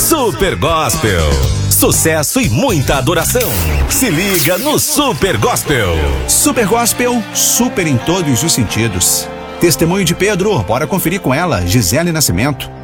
Super Gospel. Sucesso e muita adoração. Se liga no Super Gospel. Super Gospel, super em todos os sentidos. Testemunho de Pedro, bora conferir com ela, Gisele Nascimento.